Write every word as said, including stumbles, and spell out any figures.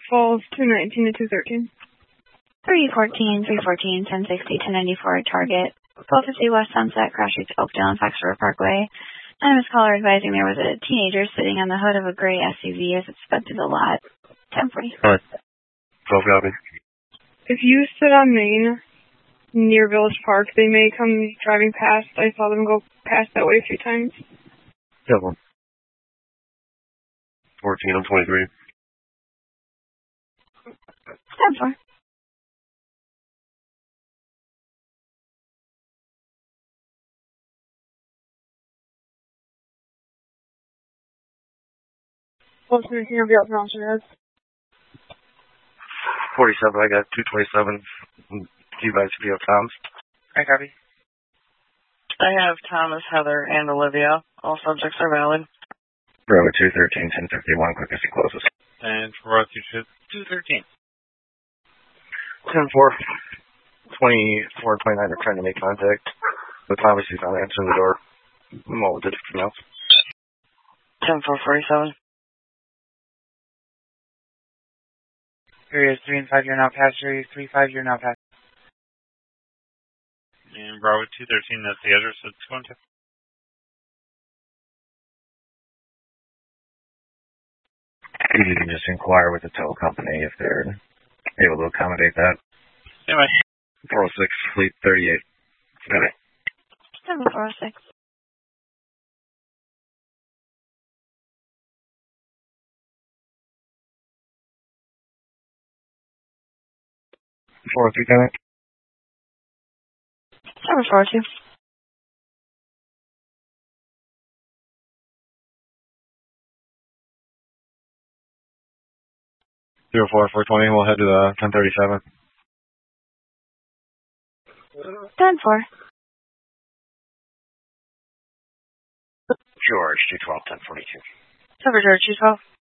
Falls, two nineteen to two thirteen. three fourteen, three fourteen, ten sixty, ten ninety-four, target. twelve fifty West Sunset, crash to Oakdale and Fox River Parkway. Anonymous caller advising there was a teenager sitting on the hood of a gray S U V as it sped through the lot. ten forty. Alright. twelve copy. If you sit on Main near Village Park, they may come driving past. I saw them go past that way a few times. Yeah, one. fourteen, I'm twenty-three. ten four. Falls, nineteen, I'll be out for Roger. forty-seven, I got two twenty-seven. You guys P O Toms. I copy. I have Thomas, Heather, and Olivia. All subjects are valid. Bravo two thirteen, ten fifty-one, quick as he closes. And Bravo two thirteen. ten four, twenty-four, twenty-nine are trying to make contact. But Thomas is not answering the door. What did it pronounce? ten four forty-seven. Area three and five, you're now past. Area three five, you're now past. And Bravo two thirteen, that's the address it's going to. You can just inquire with the tow company if they're able to accommodate that. Anyway. four oh six, Fleet thirty-eight. Okay. seven four oh six. four oh three, Kenneth. seven four oh two. zero four, four twenty, we'll head to the ten thirty-seven. ten four. George, two twelve, ten forty-two. Cover George, two twelve.